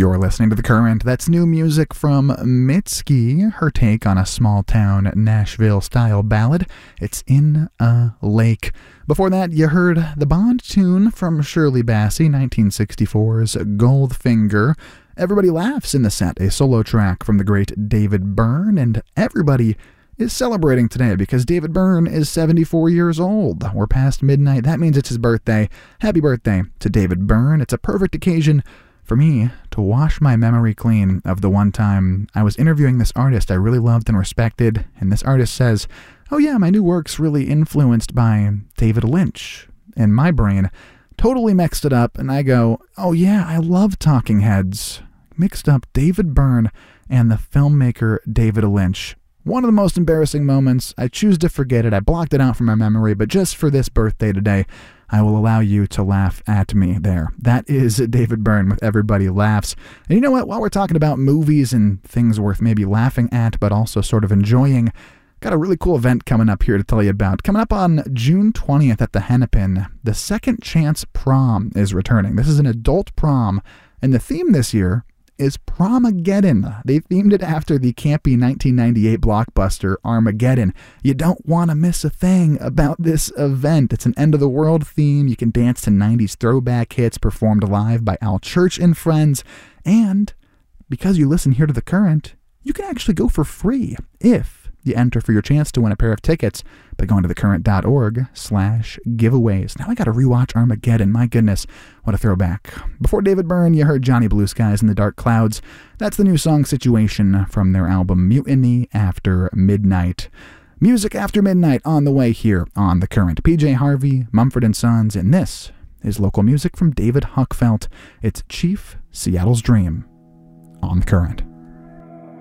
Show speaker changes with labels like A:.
A: You're listening to The Current. That's new music from Mitski, her take on a small-town Nashville-style ballad. It's In a Lake. Before that, you heard the Bond tune from Shirley Bassey, 1964's Goldfinger. Everybody Laughs in the set, a solo track from the great David Byrne, and everybody is celebrating today because David Byrne is 74 years old. We're past midnight. That means it's his birthday. Happy birthday to David Byrne. It's a perfect occasion for me to wash my memory clean of the one time I was interviewing this artist I really loved and respected, and this artist says, "Oh yeah, my new work's really influenced by David Lynch." And my brain totally mixed it up, and I go, "Oh yeah, I love Talking Heads." Mixed up David Byrne and the filmmaker David Lynch. One of the most embarrassing moments. I choose to forget it. I blocked it out from my memory, but just for this birthday today, I will allow you to laugh at me there. That is David Byrne with Everybody Laughs. And you know what? While we're talking about movies and things worth maybe laughing at, but also sort of enjoying, got a really cool event coming up here to tell you about. Coming up on June 20th at the Hennepin, the Second Chance Prom is returning. This is an adult prom, and the theme this year is Promageddon. They themed it after the campy 1998 blockbuster Armageddon. You don't want to miss a thing about this event. It's an end-of-the-world theme. You can dance to 90s throwback hits performed live by Al Church and friends. And because you listen here to The Current, you can actually go for free if you enter for your chance to win a pair of tickets by going to thecurrent.org/giveaways. Now I got to rewatch Armageddon. My goodness, what a throwback. Before David Byrne, you heard Johnny Blue Skies and the Dark Clouds. That's the new song Situation from their album Mutiny After Midnight. Music After Midnight on the way here on The Current. PJ Harvey, Mumford & Sons, and this is local music from David Huckfelt. It's Chief Seattle's Dream on The Current.